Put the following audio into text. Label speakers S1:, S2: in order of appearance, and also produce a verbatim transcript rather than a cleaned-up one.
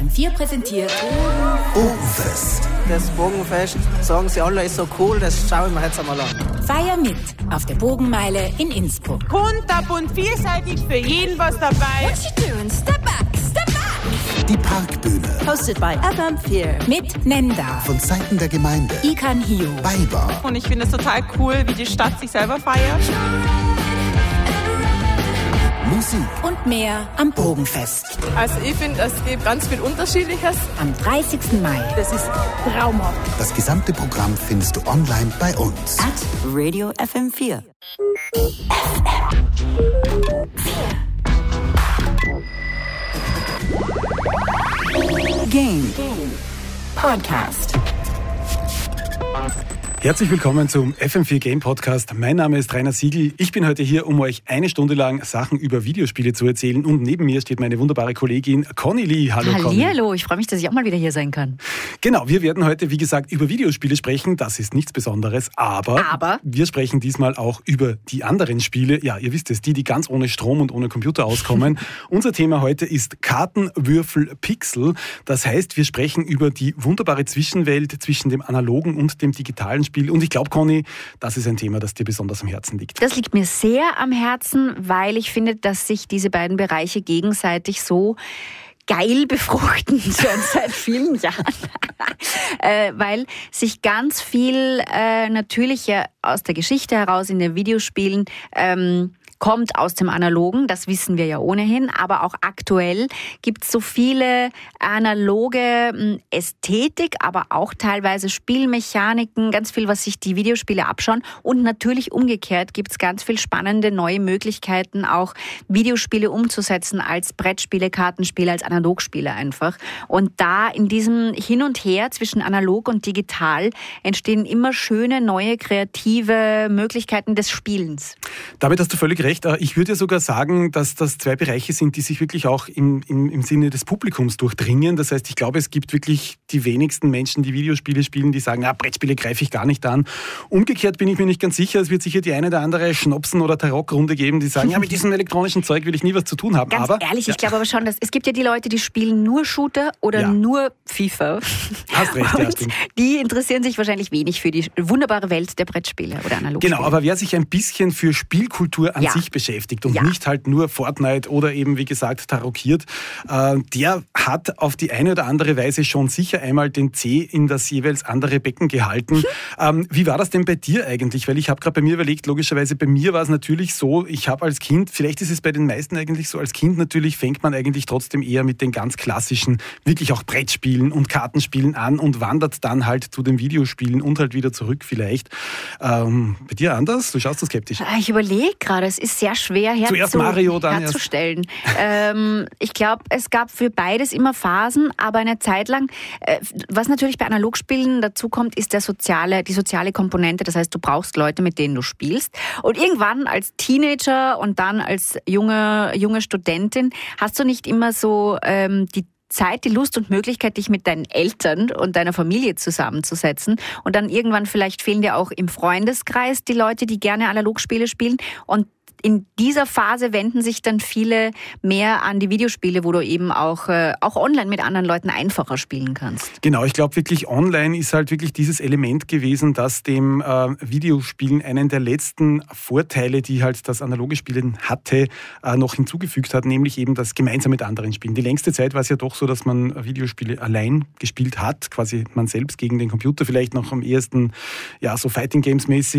S1: M vier präsentiert
S2: Bogenfest.
S3: Das Bogenfest, sagen sie alle, ist so cool, das schauen wir jetzt einmal an.
S1: Feier mit auf der Bogenmeile in Innsbruck.
S4: Bunt und vielseitig, für jeden was dabei.
S1: What you doing? Step back, step back.
S2: Die Parkbühne.
S1: Hosted by F M vier. Mit Nenda.
S2: Von Seiten der Gemeinde.
S1: Ikan Hio.
S2: Weiber.
S4: Und ich finde es total cool, wie die Stadt sich selber feiert.
S2: Musik.
S1: Und mehr am Bogenfest.
S5: Also ich finde, es gibt ganz viel Unterschiedliches.
S1: Am dreißigsten Mai.
S5: Das ist traumhaft.
S2: Das gesamte Programm findest du online bei uns.
S1: At Radio F M vier. F M vier. Game. Podcast.
S6: Herzlich willkommen zum F M vier Game Podcast. Mein Name ist Rainer Siegel. Ich bin heute hier, um euch eine Stunde lang Sachen über Videospiele zu erzählen. Und neben mir steht meine wunderbare Kollegin Conny Lee. Hallo Conny.
S7: Hallihallo, ich freue mich, dass ich auch mal wieder hier sein kann.
S6: Genau, wir werden heute, wie gesagt, über Videospiele sprechen. Das ist nichts Besonderes, aber,
S7: Aber?
S6: wir sprechen diesmal auch über die anderen Spiele. Ja, ihr wisst es, die, die ganz ohne Strom und ohne Computer auskommen. Unser Thema heute ist Kartenwürfel Pixel. Das heißt, wir sprechen über die wunderbare Zwischenwelt zwischen dem analogen und dem digitalen Spiel. Und ich glaube, Conny, das ist ein Thema, das dir besonders am Herzen liegt.
S7: Das liegt mir sehr am Herzen, weil ich finde, dass sich diese beiden Bereiche gegenseitig so geil befruchten, schon seit vielen Jahren. äh, weil sich ganz viel äh, natürlich ja aus der Geschichte heraus in den Videospielen ähm, kommt aus dem Analogen, das wissen wir ja ohnehin, aber auch aktuell gibt es so viele analoge Ästhetik, aber auch teilweise Spielmechaniken, ganz viel, was sich die Videospiele abschauen, und natürlich umgekehrt gibt es ganz viel spannende neue Möglichkeiten, auch Videospiele umzusetzen als Brettspiele, Kartenspiele, als Analogspiele einfach. Und da in diesem Hin und Her zwischen analog und digital entstehen immer schöne, neue, kreative Möglichkeiten des Spielens.
S6: Damit hast du völlig recht. Ich würde ja sogar sagen, dass das zwei Bereiche sind, die sich wirklich auch im, im, im Sinne des Publikums durchdringen. Das heißt, ich glaube, es gibt wirklich die wenigsten Menschen, die Videospiele spielen, die sagen, ah, Brettspiele greife ich gar nicht an. Umgekehrt bin ich mir nicht ganz sicher. Es wird sicher die eine oder andere Schnopsen- oder Tarockrunde geben, die sagen, ja, mit diesem elektronischen Zeug will ich nie was zu tun haben.
S7: Ganz
S6: aber,
S7: ehrlich,
S6: ja.
S7: ich glaube aber schon, dass es gibt ja die Leute, die spielen nur Shooter oder
S6: Ja.
S7: nur FIFA.
S6: Hast recht, ja,
S7: Und
S6: stimmt.
S7: die interessieren sich wahrscheinlich wenig für die wunderbare Welt der Brettspiele oder Analogspiele.
S6: Genau, aber wer sich ein bisschen für Spielkultur an
S7: Ja.
S6: sich beschäftigt und
S7: Ja.
S6: nicht halt nur Fortnite oder eben, wie gesagt, tarockiert, äh, der hat auf die eine oder andere Weise schon sicher einmal den Zeh in das jeweils andere Becken gehalten. ähm, wie war das denn bei dir eigentlich? Weil ich habe gerade bei mir überlegt, logischerweise bei mir war es natürlich so, ich habe als Kind, vielleicht ist es bei den meisten eigentlich so, als Kind natürlich fängt man eigentlich trotzdem eher mit den ganz klassischen, wirklich auch Brettspielen und Kartenspielen an und wandert dann halt zu den Videospielen und halt wieder zurück vielleicht. Ähm, bei dir anders? Du schaust so skeptisch.
S7: Ich überlege gerade, es ist sehr schwer herzu,
S6: Zuerst Mario, dann
S7: herzustellen. ähm, ich glaube, es gab für beides immer Phasen, aber eine Zeit lang, äh, was natürlich bei Analogspielen dazu kommt, ist der soziale, die soziale Komponente. Das heißt, du brauchst Leute, mit denen du spielst. Und irgendwann als Teenager und dann als junge, junge Studentin hast du nicht immer so ähm, die Zeit, die Lust und Möglichkeit, dich mit deinen Eltern und deiner Familie zusammenzusetzen. Und dann irgendwann vielleicht fehlen dir auch im Freundeskreis die Leute, die gerne Analogspiele spielen. Und in dieser Phase wenden sich dann viele mehr an die Videospiele, wo du eben auch, äh, auch online mit anderen Leuten einfacher spielen kannst.
S6: Genau, ich glaube wirklich, online ist halt wirklich dieses Element gewesen, das dem äh, Videospielen einen der letzten Vorteile, die halt das analoge Spielen hatte, äh, noch hinzugefügt hat, nämlich eben das gemeinsam mit anderen Spielen. Die längste Zeit war es ja doch so, dass man Videospiele allein gespielt hat, quasi man selbst gegen den Computer, vielleicht noch am ehesten ja so Fighting Games mäßig.